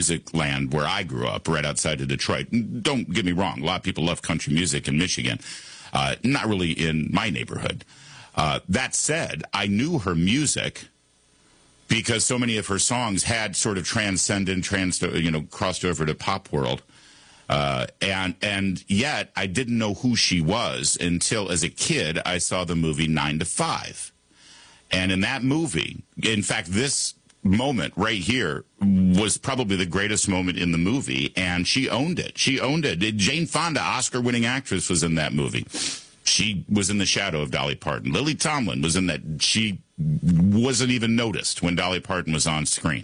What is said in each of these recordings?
music land where I grew up, right outside of Detroit. Don't get me wrong. A lot of people love country music in Michigan. Not really in my neighborhood. That said, I knew her music because so many of her songs had sort of transcended, crossed over to pop world. And yet I didn't know who she was until, as a kid, I saw the movie 9 to 5. And in that movie, in fact, this moment right here was probably the greatest moment in the movie, and she owned it. She owned it. Jane Fonda, Oscar-winning actress, was in that movie. She was in the shadow of Dolly Parton. Lily Tomlin was in that. She wasn't even noticed when Dolly Parton was on screen.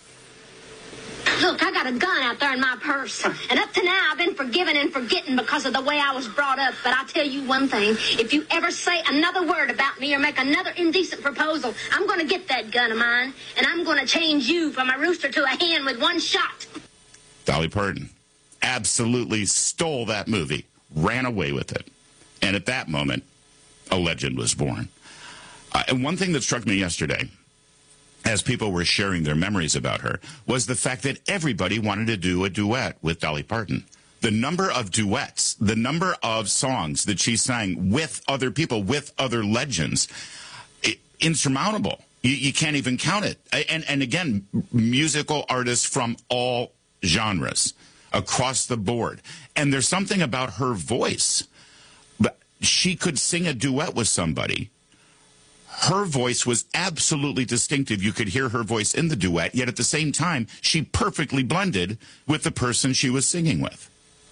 Look, I got a gun out there in my purse. And up to now, I've been forgiven and forgetting because of the way I was brought up. But I'll tell you one thing. If you ever say another word about me or make another indecent proposal, I'm going to get that gun of mine, and I'm going to change you from a rooster to a hen with one shot. Dolly Parton absolutely stole that movie, ran away with it. And at that moment, a legend was born. And one thing that struck me yesterday, as people were sharing their memories about her, was the fact that everybody wanted to do a duet with Dolly Parton. The number of duets, the number of songs that she sang with other people, with other legends, insurmountable. You can't even count it. And again, musical artists from all genres, across the board. And there's something about her voice. She could sing a duet with somebody. Her voice was absolutely distinctive. You could hear her voice in the duet, yet at the same time, she perfectly blended with the person she was singing with.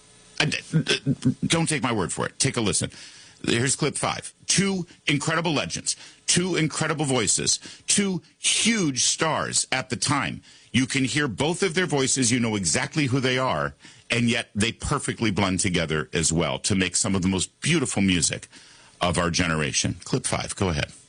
Don't take my word for it. Take a listen. Here's clip 5. 2 incredible legends, 2 incredible voices, 2 huge stars at the time. You can hear both of their voices. You know exactly who they are, and yet they perfectly blend together as well to make some of the most beautiful music of our generation. Clip 5. Go ahead.